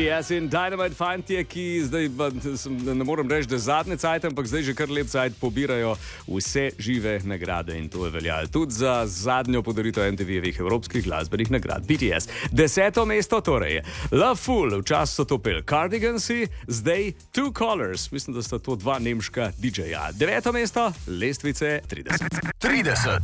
BTS in Dynamite fantje, ki zdaj ne morem reči, da je zadnji cajt, ampak zdaj že kar lep cajt pobirajo vse žive nagrade in to je veljalo tudi za zadnjo podaritev MTV-jevih evropskih glasbenih nagrad. BTS. 10. mesto torej. Love Fool, včasih so to pel Cardigansi, zdaj Two Colors, mislim, da sta to dva nemška DJ-ja. 9. mesto, lestvice 30.